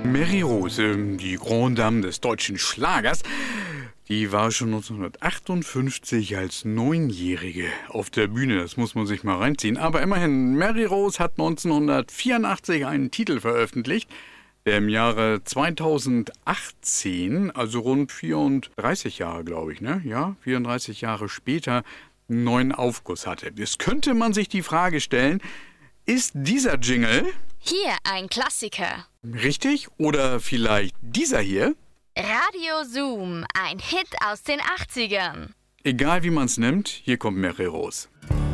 Mary Rose, die Grande Dame des deutschen Schlagers, die war schon 1958 als 9-Jährige auf der Bühne. Das muss man sich mal reinziehen. Aber immerhin, Mary Rose hat 1984 einen Titel veröffentlicht, der im Jahre 2018, also rund 34 Jahre, glaube ich, ne? Ja, 34 Jahre später, einen neuen Aufguss hatte. Jetzt könnte man sich die Frage stellen, ist dieser Jingle Hier ein Klassiker. richtig oder vielleicht dieser hier? Radio Zoom, ein Hit aus den 80ern. Egal wie man es nimmt, hier kommt Mary Rose.